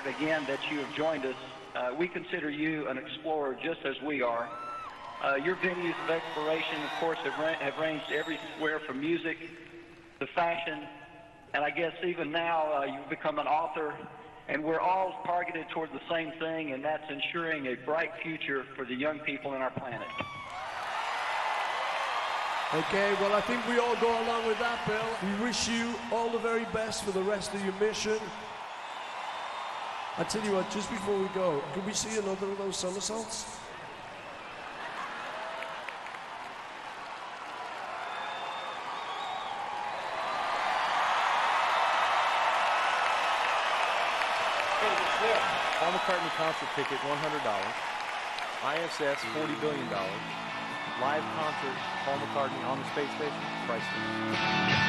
again, that you have joined us. We consider you an explorer just as we are. Your venues of exploration, of course, have ranged everywhere from music to fashion, and I guess even now you've become an author, and we're all targeted toward the same thing, and that's ensuring a bright future for the young people in our planet. Okay, well, I think we all go along with that, Bill. We wish you all the very best for the rest of your mission. I tell you what, just before we go, could we see another of those somersaults? Paul McCartney concert ticket, $100. ISS, $40 billion. Live concert, Paul McCartney on the space station, priceless.